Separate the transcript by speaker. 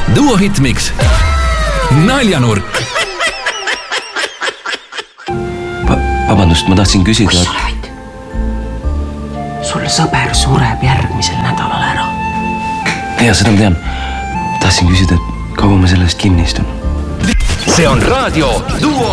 Speaker 1: Duo Hitmix. Naljanurk.
Speaker 2: Vabandust, ma tahtsin küsida...
Speaker 3: Kus sa lähed? Sul sõber sureb järgmisel nädalal ära.
Speaker 2: Ja, seda ma tean. Tahtsin küsida, et kaua ma sellest kinni istun.
Speaker 1: See on raadio Duo